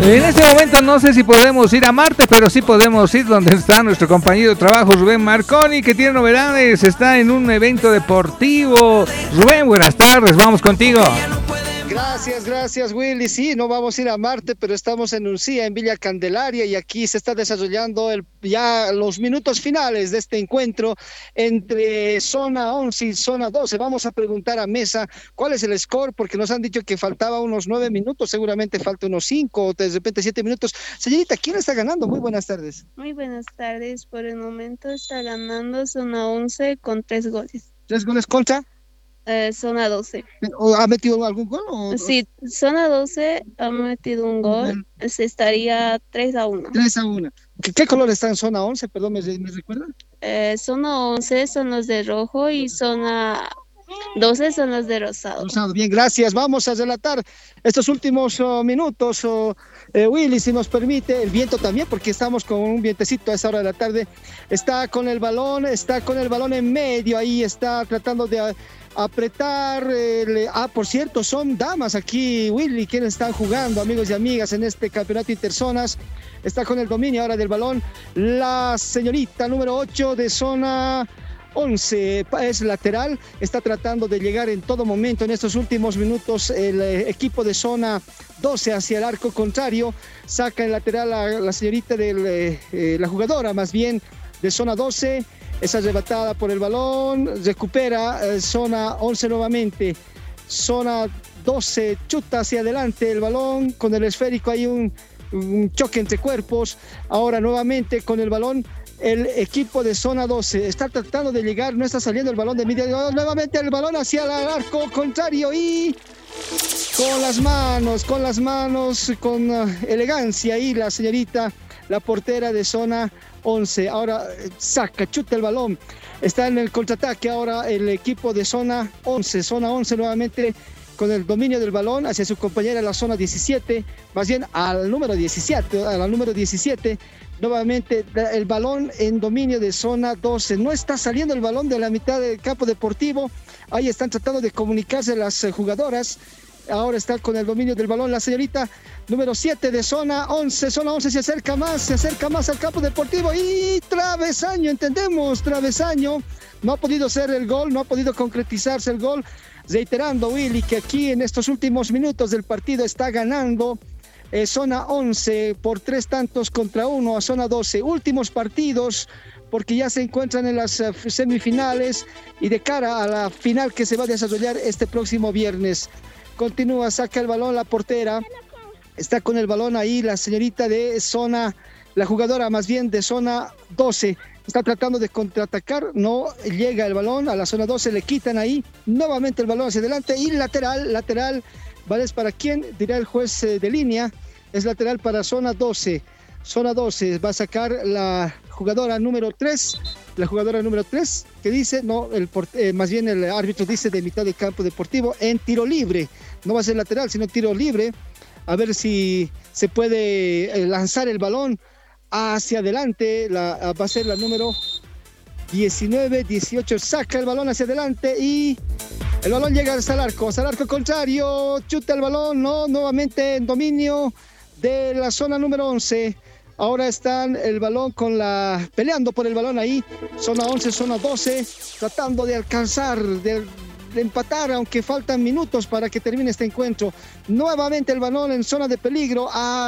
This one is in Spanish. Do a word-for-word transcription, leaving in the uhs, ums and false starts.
En este momento no sé si podemos ir a Marte, pero sí podemos ir donde está nuestro compañero de trabajo Rubén Marconi, que tiene novedades, está en un evento deportivo. Rubén, buenas tardes, vamos contigo. Gracias, gracias Willy. Sí, no vamos a ir a Marte, pero estamos en Uncía, en Villa Candelaria, y aquí se está desarrollando el, ya los minutos finales de este encuentro entre zona once y zona doce. Vamos a preguntar a Mesa cuál es el score, porque nos han dicho que faltaba unos nueve minutos, seguramente falta unos cinco o de repente siete minutos. Señorita, ¿quién está ganando? Muy buenas tardes. Muy buenas tardes, por el momento está ganando zona once con tres goles. ¿Tres goles contra? Eh, zona doce. ¿Ha metido algún gol? O... Sí, zona doce ha metido un gol, uh-huh. Se estaría tres a uno. tres a uno. ¿Qué, qué color está en zona once? Perdón, ¿me, me recuerdan? Eh, zona once son los de rojo y zona doce son los de rosado. Rosado, bien, gracias. Vamos a relatar estos últimos uh, minutos, uh, eh, Willy, si nos permite, el viento también, porque estamos con un vientecito a esa hora de la tarde. Está con el balón, está con el balón en medio, ahí está tratando de... Uh, apretar, eh, ah, por cierto, son damas aquí, Willy, quienes están jugando, amigos y amigas, en este campeonato interzonas. Está con el dominio ahora del balón la señorita número ocho de zona once, es lateral, está tratando de llegar en todo momento en estos últimos minutos el eh, equipo de zona doce hacia el arco contrario, saca en lateral a la señorita de eh, eh, la jugadora más bien de zona doce. Es arrebatada por el balón, recupera eh, zona once nuevamente, zona doce, chuta hacia adelante el balón, con el esférico hay un, un choque entre cuerpos, ahora nuevamente con el balón, el equipo de zona doce está tratando de llegar, no está saliendo el balón de media, nuevamente el balón hacia el arco contrario y con las manos, con las manos, con uh, elegancia y la señorita, la portera de zona once, ahora saca, chuta el balón, está en el contraataque ahora el equipo de zona once, zona once nuevamente con el dominio del balón hacia su compañera en la zona diecisiete, más bien al número diecisiete, al número diecisiete, nuevamente el balón en dominio de zona doce, no está saliendo el balón de la mitad del campo deportivo, ahí están tratando de comunicarse las jugadoras. Ahora está con el dominio del balón la señorita número siete de zona once, zona once se acerca más, se acerca más al campo deportivo y travesaño, entendemos, travesaño, no ha podido ser el gol, no ha podido concretizarse el gol, reiterando Willy que aquí en estos últimos minutos del partido está ganando eh, zona once por tres tantos contra uno a zona doce, últimos partidos porque ya se encuentran en las uh, semifinales y de cara a la final que se va a desarrollar este próximo viernes. Continúa, saca el balón la portera, está con el balón ahí la señorita de zona, la jugadora más bien de zona doce, está tratando de contraatacar, no llega el balón a la zona doce, le quitan ahí, nuevamente el balón hacia adelante y lateral, lateral, ¿vale? ¿Para quién? Dirá el juez de línea, es lateral para zona doce, zona doce, va a sacar la jugadora número tres, la jugadora número tres, que dice, no, el eh, más bien el árbitro dice de mitad de campo deportivo en tiro libre, no va a ser lateral, sino tiro libre, a ver si se puede eh, lanzar el balón hacia adelante, la, va a ser la número diecinueve, dieciocho, saca el balón hacia adelante y el balón llega hasta el arco, hasta el arco contrario, chuta el balón, no, nuevamente en dominio de la zona número once. Ahora están el balón con la peleando por el balón ahí, zona once, zona doce, tratando de alcanzar, de, de empatar, aunque faltan minutos para que termine este encuentro. Nuevamente el balón en zona de peligro. A